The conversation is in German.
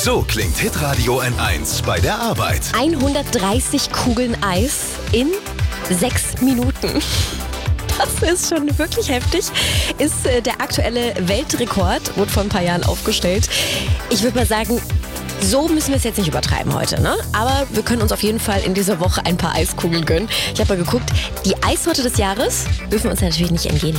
So klingt Hitradio N1 bei der Arbeit. 130 Kugeln Eis in 6 Minuten. Das ist schon wirklich heftig. Ist der aktuelle Weltrekord, wurde vor ein paar Jahren aufgestellt. Ich würde mal sagen, so müssen wir es jetzt nicht übertreiben heute, ne? Aber wir können uns auf jeden Fall in dieser Woche ein paar Eiskugeln gönnen. Ich habe mal geguckt, die Eissorte des Jahres dürfen wir uns natürlich nicht entgehen